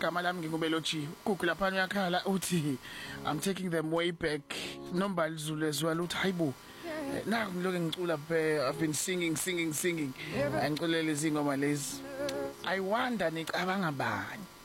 igama lami ngingubelotshi Gugu lapha uyakhala uthi I'm taking them way back Nombali Zulu ezwala uthi hayibo na ngiloke ngicula I've been singing angiculele izingoma lezi I wonder nicabanga bani